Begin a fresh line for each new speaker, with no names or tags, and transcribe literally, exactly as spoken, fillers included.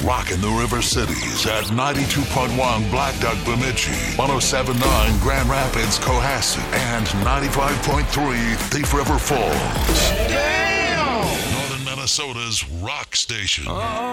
rocking the River Cities at ninety-two point one Black Duck Bemidji, one oh seven point nine Grand Rapids Cohasset, and ninety-five point three Thief River Falls. Damn! Northern Minnesota's rock station. Uh-oh.